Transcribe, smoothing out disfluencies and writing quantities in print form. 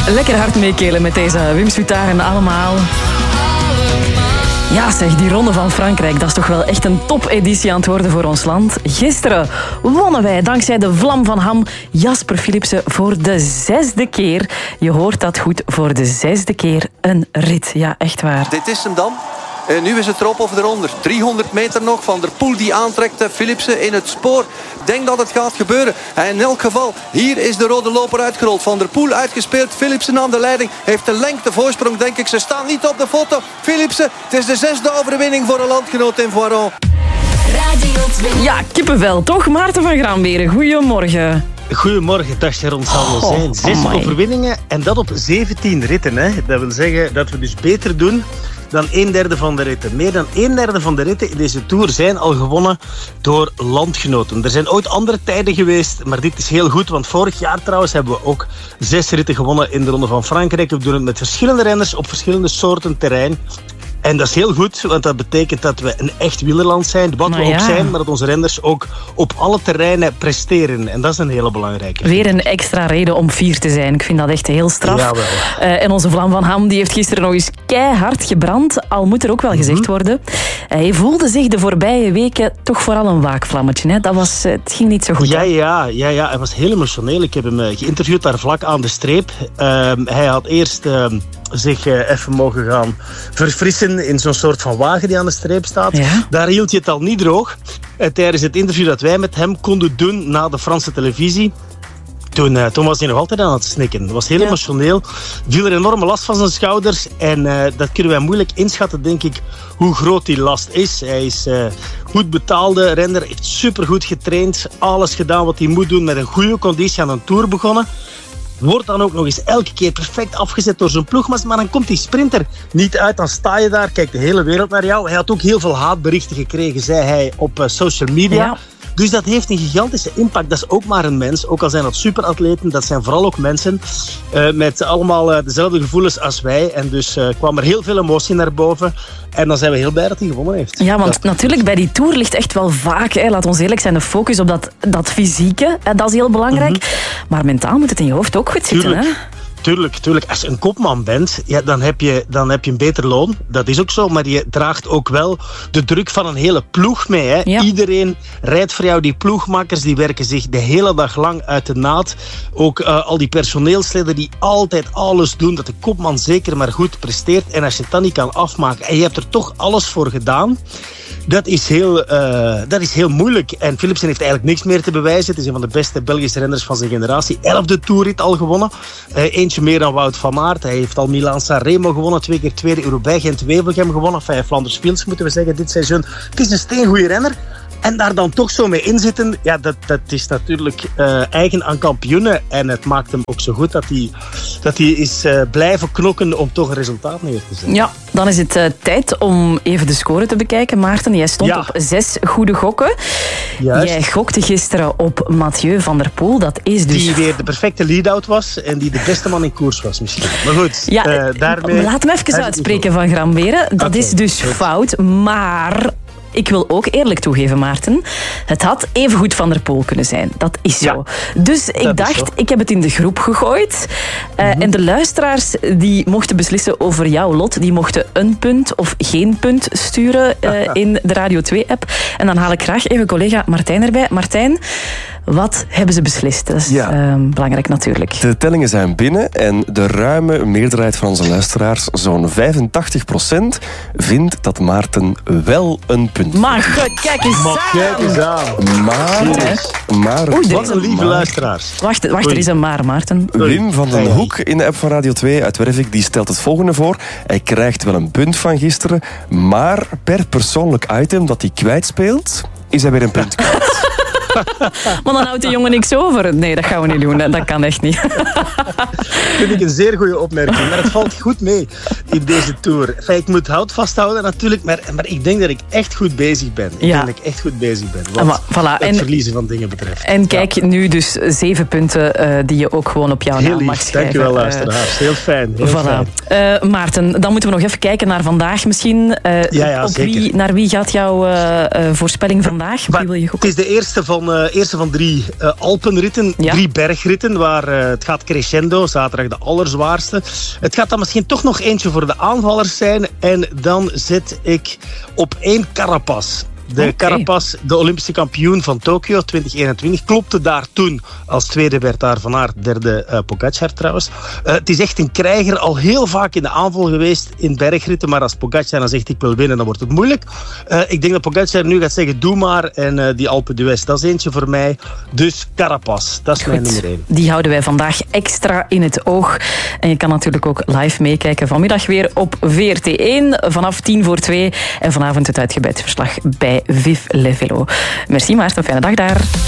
Lekker hard meekelen met deze Wim Sutaren allemaal. Ja zeg, die Ronde van Frankrijk, dat is toch wel echt een topeditie aan het worden voor ons land. Gisteren wonnen wij dankzij de vlam van Ham Jasper Philipsen voor de 6e keer. Je hoort dat goed, voor de 6e keer een rit. Ja, echt waar. Dit is hem dan. Nu is het erop of eronder. 300 meter nog. Van der Poel die aantrekt Philipsen in het spoor. Denk dat het gaat gebeuren. En in elk geval, hier is de rode loper uitgerold. Van der Poel uitgespeeld. Philipsen aan de leiding. Heeft de lengte voorsprong, denk ik. Ze staan niet op de foto. Philipsen, het is de 6e overwinning voor een landgenoot in Voiron. Ja, kippenvel, toch? Maarten van Graanberen, goedemorgen. Goedemorgen, dag Sharon. Zal zijn 6 overwinningen en dat op 17 ritten. Hè. Dat wil zeggen dat we dus beter doen dan 1/3 van de ritten. Meer dan 1/3 van de ritten in deze Tour zijn al gewonnen door landgenoten. Er zijn ooit andere tijden geweest, maar dit is heel goed. Want vorig jaar trouwens hebben we ook 6 ritten gewonnen in de Ronde van Frankrijk. We doen het met verschillende renners op verschillende soorten terrein. En dat is heel goed, want dat betekent dat we een echt wielerland zijn. Wat we ook zijn, maar dat onze renners ook op alle terreinen presteren. En dat is een hele belangrijke. Weer een extra reden om fier te zijn. Ik vind dat echt heel straf. En onze vlam van Ham die heeft gisteren nog eens keihard gebrand. Al moet er ook wel gezegd worden. Hij voelde zich de voorbije weken toch vooral een waakvlammetje. Hè? Het ging niet zo goed. Ja. Hij was heel emotioneel. Ik heb hem geïnterviewd daar vlak aan de streep. Hij had eerst zich even mogen gaan verfrissen in zo'n soort van wagen die aan de streep staat. Ja? Daar hield hij het al niet droog. Tijdens het interview dat wij met hem konden doen na de Franse televisie, toen was hij nog altijd aan het snikken. Dat was heel emotioneel. Viel er enorme last van zijn schouders. En dat kunnen wij moeilijk inschatten, denk ik, hoe groot die last is. Hij is goed betaalde renner, heeft supergoed getraind. Alles gedaan wat hij moet doen, met een goede conditie aan een Tour begonnen. Wordt dan ook nog eens elke keer perfect afgezet door zijn ploegmaat. Maar dan komt die sprinter niet uit. Dan sta je daar, kijkt de hele wereld naar jou. Hij had ook heel veel haatberichten gekregen, zei hij, op social media. Ja. Dus dat heeft een gigantische impact. Dat is ook maar een mens. Ook al zijn dat superatleten, dat zijn vooral ook mensen met allemaal dezelfde gevoelens als wij. En dus kwam er heel veel emotie naar boven. En dan zijn we heel blij dat hij gewonnen heeft. Ja, want natuurlijk bij die Tour ligt echt wel vaak, laat ons eerlijk zijn, de focus op dat fysieke. Dat is heel belangrijk. Maar mentaal moet het in je hoofd ook goed zitten. Hè? Tuurlijk. Als je een kopman bent, ja, dan heb je een beter loon. Dat is ook zo, maar je draagt ook wel de druk van een hele ploeg mee. Hè. Ja. Iedereen rijdt voor jou. Die ploegmakers die werken zich de hele dag lang uit de naad. Ook al die personeelsleden die altijd alles doen, dat de kopman zeker maar goed presteert. En als je het dan niet kan afmaken en je hebt er toch alles voor gedaan, dat is heel moeilijk. En Philipsen heeft eigenlijk niks meer te bewijzen. Het is een van de beste Belgische renners van zijn generatie. 11e Tourrit al gewonnen. Eentje meer dan Wout van Aert. Hij heeft al Milaan-San Remo gewonnen. 2 keer tweede Roubaix, Gent-Wevelgem gewonnen. Flanders Fields moeten we zeggen dit seizoen. Het is een steengoeie renner. En daar dan toch zo mee inzitten, ja, dat is natuurlijk eigen aan kampioenen. En het maakt hem ook zo goed dat hij is blijven knokken om toch een resultaat neer te zetten. Ja, dan is het tijd om even de score te bekijken. Maarten, jij stond op 6 goede gokken. Juist. Jij gokte gisteren op Mathieu van der Poel. Dat is dus... Die weer de perfecte lead-out was en die de beste man in koers was misschien. Maar goed, ja, daarmee... Laat me even uitspreken van Gramberen. Dat is dus fout, maar... Ik wil ook eerlijk toegeven, Maarten. Het had evengoed Van der Poel kunnen zijn. Dat is zo. Dus ik dacht, ik heb het in de groep gegooid. En de luisteraars die mochten beslissen over jouw lot. Die mochten een punt of geen punt sturen in de Radio 2-app. En dan haal ik graag even collega Martijn erbij. Martijn, wat hebben ze beslist? Dat is belangrijk natuurlijk. De tellingen zijn binnen en de ruime meerderheid van onze luisteraars, zo'n 85%, vindt dat Maarten wel een punt. Maar kijk eens aan. Maar wat een lieve luisteraars. Wacht, er is een maar, Maarten. Wim van den Hoek in de app van Radio 2 uit Wervik, die stelt het volgende voor. Hij krijgt wel een punt van gisteren, maar per persoonlijk item dat hij kwijtspeelt, is hij weer een punt kwijt. Maar dan houdt de jongen niks over. Nee, dat gaan we niet doen. Dat kan echt niet. Vind ik een zeer goede opmerking. Maar het valt goed mee in deze Tour. Enfin, ik moet hout vasthouden natuurlijk, maar ik denk dat ik echt goed bezig ben. Ik denk dat ik echt goed bezig ben. Wat het verliezen van dingen betreft. En kijk, nu dus 7 punten die je ook gewoon op jouw naam mag schrijven. Dankjewel, luisteraars. Heel fijn. Fijn. Maarten, dan moeten we nog even kijken naar vandaag misschien. Zeker. Naar wie gaat jouw voorspelling vandaag? Wie wil je het is de eerste van eerste van 3 Alpenritten, 3 bergritten, waar het gaat crescendo, zaterdag de allerzwaarste. Het gaat dan misschien toch nog eentje voor de aanvallers zijn en dan zet ik op 1 Carapaz. Carapaz, de Olympische kampioen van Tokio 2021, klopte daar toen als tweede werd daar Van Aert, derde Pogacar trouwens. Het is echt een krijger, al heel vaak in de aanval geweest in bergritten, maar als Pogacar dan zegt ik wil winnen, dan wordt het moeilijk. Ik denk dat Pogacar nu gaat zeggen doe maar en die Alpe d'Huez, dat is eentje voor mij. Dus Carapaz, dat is mijn nummer 1. Die houden wij vandaag extra in het oog. En je kan natuurlijk ook live meekijken vanmiddag weer op VRT1 vanaf 1:50 en vanavond het uitgebreid verslag bij Vive le Velo. Merci Maarten, fijne dag daar.